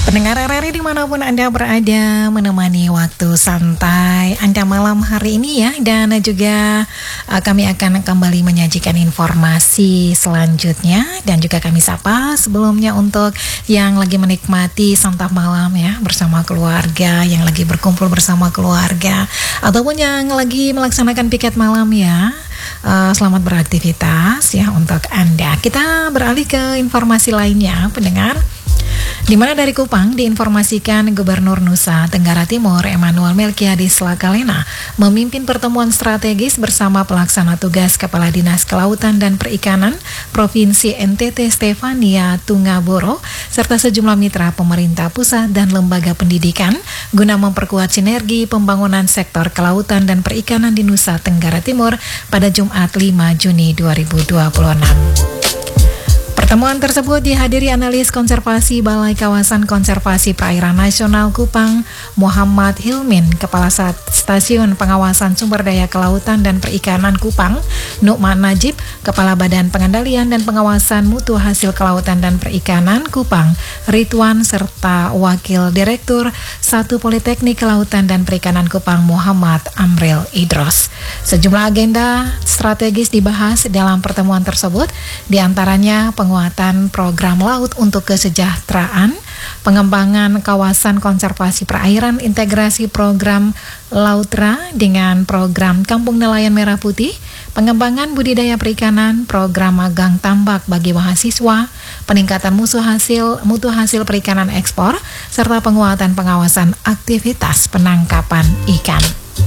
Pendengar RRI dimanapun Anda berada, menemani waktu santai Anda malam hari ini ya. Dan juga kami akan kembali menyajikan informasi selanjutnya. Dan juga kami sapa sebelumnya untuk yang lagi menikmati santap malam ya bersama keluarga, yang lagi berkumpul bersama keluarga, ataupun yang lagi melaksanakan piket malam ya. Selamat beraktivitas ya untuk Anda. Kita beralih ke informasi lainnya, pendengar. Di mana dari Kupang diinformasikan Gubernur Nusa Tenggara Timur Emmanuel Melkiades Lakalena memimpin pertemuan strategis bersama pelaksana tugas Kepala Dinas Kelautan dan Perikanan Provinsi NTT Stefania Tungaboro serta sejumlah mitra pemerintah pusat dan lembaga pendidikan guna memperkuat sinergi pembangunan sektor kelautan dan perikanan di Nusa Tenggara Timur pada Jumat 5 Juni 2026. Pertemuan tersebut dihadiri analis konservasi Balai Kawasan Konservasi Perairan Nasional Kupang, Muhammad Hilmin, Kepala Stasiun Pengawasan Sumber Daya Kelautan dan Perikanan Kupang, Nukman Najib, Kepala Badan Pengendalian dan Pengawasan Mutu Hasil Kelautan dan Perikanan Kupang, Ridwan, serta Wakil Direktur 1 Politeknik Kelautan dan Perikanan Kupang, Muhammad Amril Idros. Sejumlah agenda strategis dibahas dalam pertemuan tersebut, diantaranya penguatan program laut untuk kesejahteraan, pengembangan kawasan konservasi perairan, integrasi program Lautra dengan program Kampung Nelayan Merah Putih, pengembangan budidaya perikanan, program magang tambak bagi mahasiswa, peningkatan mutu hasil perikanan ekspor, serta penguatan pengawasan aktivitas penangkapan ikan.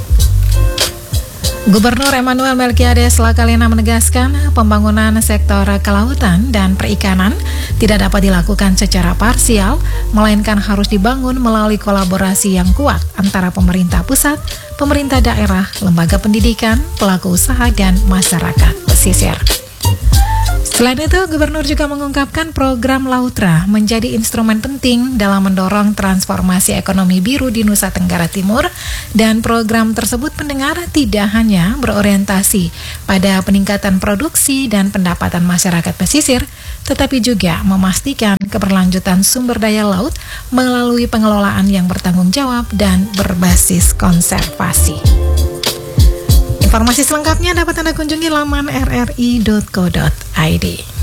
Gubernur Emmanuel Melkiades Lakalena menegaskan pembangunan sektor kelautan dan perikanan tidak dapat dilakukan secara parsial, melainkan harus dibangun melalui kolaborasi yang kuat antara pemerintah pusat, pemerintah daerah, lembaga pendidikan, pelaku usaha, dan masyarakat pesisir. Selain itu, Gubernur juga mengungkapkan program Lautra menjadi instrumen penting dalam mendorong transformasi ekonomi biru di Nusa Tenggara Timur, dan program tersebut pendengar tidak hanya berorientasi pada peningkatan produksi dan pendapatan masyarakat pesisir, tetapi juga memastikan keberlanjutan sumber daya laut melalui pengelolaan yang bertanggung jawab dan berbasis konservasi. Informasi selengkapnya dapat Anda kunjungi laman rri.co.id.